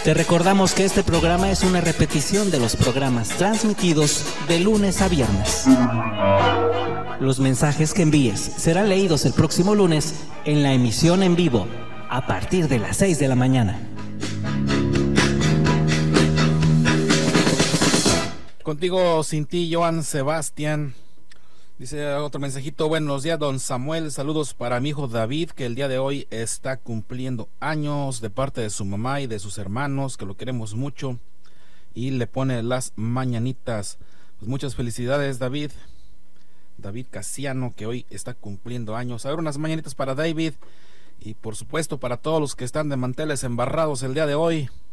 Te recordamos que este programa es una repetición de los programas transmitidos de lunes a viernes. Los mensajes que envíes serán leídos el próximo lunes en la emisión en vivo a partir de las 6 de la mañana. Contigo, sin ti, Joan Sebastián. Dice otro mensajito: buenos días, don Samuel, saludos para mi hijo David, que el día de hoy está cumpliendo años, de parte de su mamá y de sus hermanos, que lo queremos mucho, y le pone las mañanitas. Pues muchas felicidades, David Casiano, que hoy está cumpliendo años. A ver, unas mañanitas para David, y por supuesto para todos los que están de manteles embarrados el día de hoy.